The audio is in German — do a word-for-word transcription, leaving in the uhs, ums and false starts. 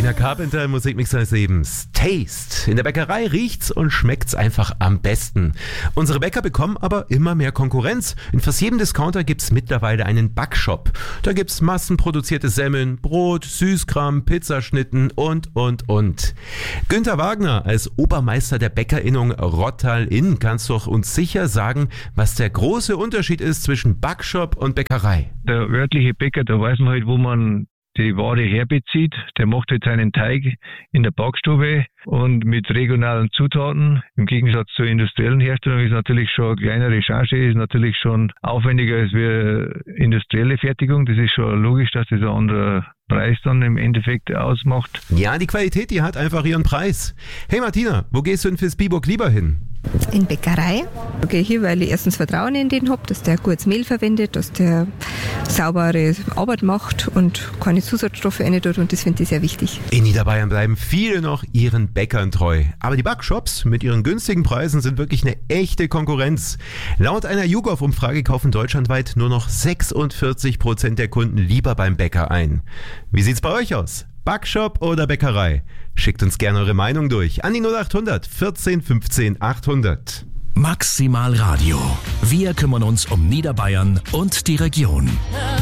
Sabrina Carpenter, Musikmix seines Lebens. Taste. In der Bäckerei riecht's und schmeckt's einfach am besten. Unsere Bäcker bekommen aber immer mehr Konkurrenz. In fast jedem Discounter gibt's mittlerweile einen Backshop. Da gibt's massenproduzierte Semmeln, Brot, Süßkram, Pizzaschnitten und, und, und. Günther Wagner, als Obermeister der Bäckerinnung Rottal-Inn, kannst du uns sicher sagen, was der große Unterschied ist zwischen Backshop und Bäckerei. Der örtliche Bäcker, da weiß man halt, wo man die Ware herbezieht. Der macht halt seinen Teig in der Backstube und mit regionalen Zutaten. Im Gegensatz zur industriellen Herstellung ist natürlich schon eine kleinere Charge, ist natürlich schon aufwendiger als wie industrielle Fertigung. Das ist schon logisch, dass das ein anderer Preis dann im Endeffekt ausmacht. Ja, die Qualität, die hat einfach ihren Preis. Hey Martina, wo gehst du in Vilsbiburg lieber hin? In Bäckerei. Ich gehe hier, weil ich erstens Vertrauen in den habe, dass der gutes Mehl verwendet, dass der saubere Arbeit macht und keine Zusatzstoffe rein tut, und das finde ich sehr wichtig. In Niederbayern bleiben viele noch ihren Bäckern treu. Aber die Backshops mit ihren günstigen Preisen sind wirklich eine echte Konkurrenz. Laut einer YouGov-Umfrage kaufen deutschlandweit nur noch sechsundvierzig Prozent der Kunden lieber beim Bäcker ein. Wie sieht's bei euch aus? Backshop oder Bäckerei? Schickt uns gerne eure Meinung durch an die null achthundert vierzehn fünfzehn achthundert. Maximal Radio. Wir kümmern uns um Niederbayern und die Region.